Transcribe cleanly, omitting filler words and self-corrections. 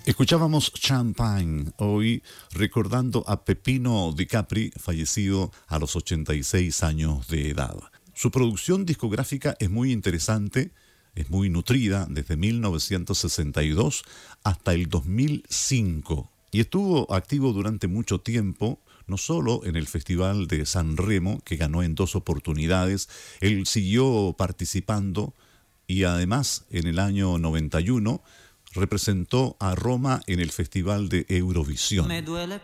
Escuchábamos Champagne, hoy recordando a Peppino Di Capri, fallecido a los 86 años de edad. Su producción discográfica es muy interesante, es muy nutrida desde 1962 hasta el 2005 y estuvo activo durante mucho tiempo, no solo en el Festival de San Remo, que ganó en 2 oportunidades, él siguió participando y además en el año 91 representó a Roma en el Festival de Eurovisión.